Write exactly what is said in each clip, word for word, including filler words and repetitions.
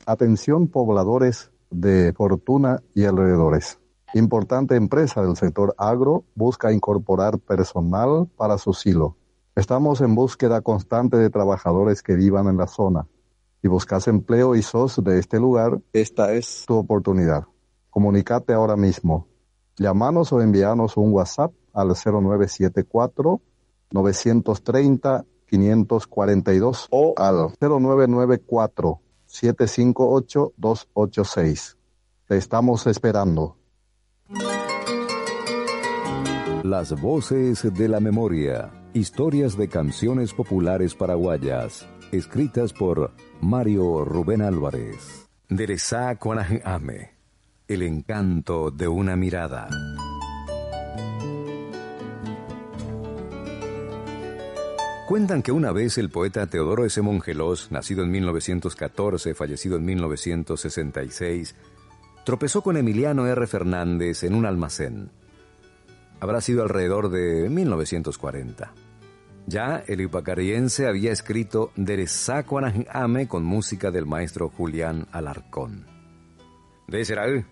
Atención pobladores de Fortuna y alrededores. Importante empresa del sector agro busca incorporar personal para su silo. Estamos en búsqueda constante de trabajadores que vivan en la zona. Si buscas empleo y sos de este lugar, esta es tu oportunidad. Comunícate ahora mismo. Llámanos o envíanos un WhatsApp al cero nueve siete cuatro, nueve tres cero, cinco cuatro dos o al cero nueve nueve cuatro, siete cinco ocho, dos ocho seis. Te estamos esperando. Las voces de la memoria. Historias de canciones populares paraguayas. Escritas por Mario Rubén Álvarez. Derezá Cuanajame. El encanto de una mirada. Cuentan que una vez el poeta Teodoro S. Mongelos, nacido en mil novecientos catorce, fallecido en mil novecientos sesenta y seis, tropezó con Emiliano R. Fernández en un almacén. Habrá sido alrededor de mil novecientos cuarenta. Ya el ipacariense había escrito Derezá Cuanajame con música del maestro Julián Alarcón. ¿De será él?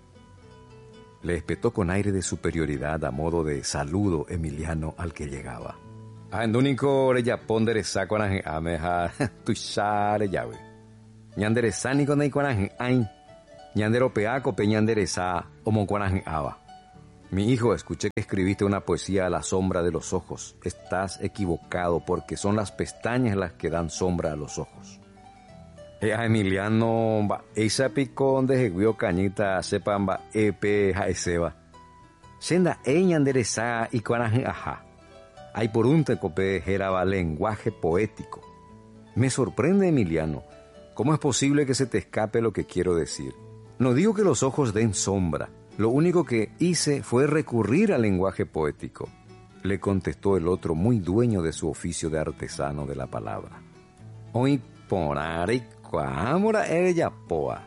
Le espetó con aire de superioridad a modo de saludo Emiliano al que llegaba. Ah, en único orellapón Derezá Cuanajame ha tuishare llave. Ñanderezá ni con Cuanajame. Ñandero peaco peñanderezá omo Cuanajame. Mi hijo, escuché que escribiste una poesía a la sombra de los ojos. Estás equivocado porque son las pestañas las que dan sombra a los ojos. Eh, a Emiliano, esa picón de jeguio cañita, sepan, va, epe, jaeseba. Senda, eñanderezá y cuanaje, ajá. Hay por un tecope, jeraba lenguaje poético. Me sorprende, Emiliano. ¿Cómo es posible que se te escape lo que quiero decir? No digo que los ojos den sombra. Lo único que hice fue recurrir al lenguaje poético, le contestó el otro, muy dueño de su oficio de artesano de la palabra. Hoy porare cuámora ella poa.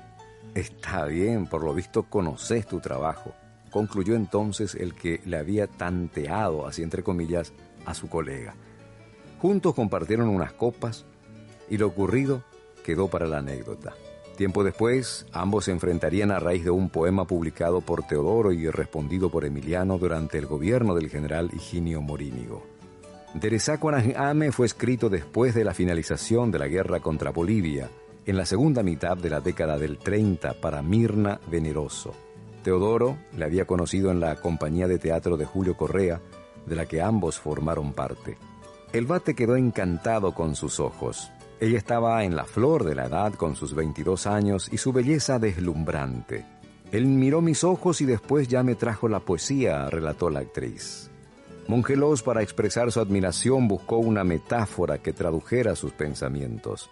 Está bien, por lo visto conoces tu trabajo, concluyó entonces el que le había tanteado, así entre comillas, a su colega. Juntos compartieron unas copas y lo ocurrido quedó para la anécdota. Tiempo después, ambos se enfrentarían a raíz de un poema publicado por Teodoro y respondido por Emiliano durante el gobierno del general Higinio Morínigo. Derezá Cuanajame fue escrito después de la finalización de la guerra contra Bolivia, en la segunda mitad de la década del treinta para Mirna Veneroso. Teodoro le había conocido en la compañía de teatro de Julio Correa, de la que ambos formaron parte. El vate quedó encantado con sus ojos. Ella estaba en la flor de la edad con sus veintidós años y su belleza deslumbrante. Él miró mis ojos y después ya me trajo la poesía, relató la actriz. Mongelos, para expresar su admiración, buscó una metáfora que tradujera sus pensamientos.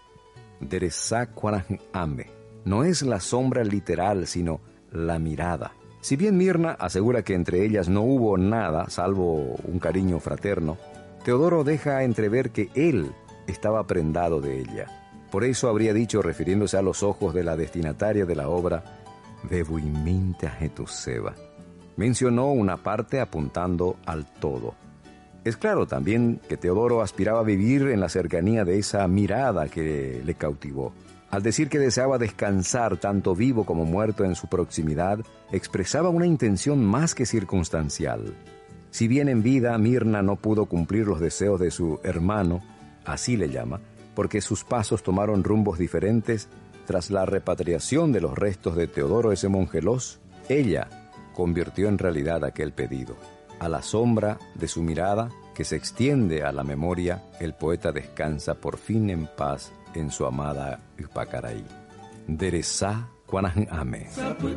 Derezá Cuanajame no es la sombra literal, sino la mirada. Si bien Mirna asegura que entre ellas no hubo nada, salvo un cariño fraterno, Teodoro deja entrever que él estaba prendado de ella. Por eso habría dicho, refiriéndose a los ojos de la destinataria de la obra, Bebuiminte a Jetuseba. Mencionó una parte apuntando al todo. Es claro también que Teodoro aspiraba a vivir en la cercanía de esa mirada que le cautivó. Al decir que deseaba descansar tanto vivo como muerto en su proximidad, expresaba una intención más que circunstancial. Si bien en vida Mirna no pudo cumplir los deseos de su hermano, así le llama, porque sus pasos tomaron rumbos diferentes tras la repatriación de los restos de Teodoro S. Mongelos, ella convirtió en realidad aquel pedido. A la sombra de su mirada, que se extiende a la memoria, el poeta descansa por fin en paz en su amada Ipacaraí. Derezá Cuanajame.